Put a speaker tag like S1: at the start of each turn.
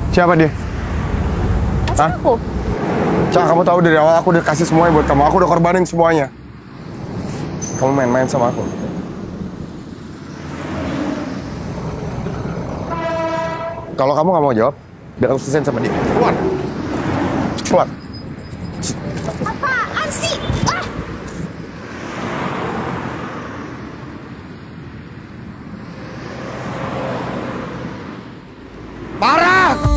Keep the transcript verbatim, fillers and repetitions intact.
S1: Siapa dia?
S2: Pacar aku.
S1: Cak, kamu tahu dari awal aku udah kasih semuanya buat kamu. Aku udah korbanin semuanya. Kamu main-main sama aku. Kalau kamu nggak mau jawab, biar aku selesain sama dia. Keluar. Keluar.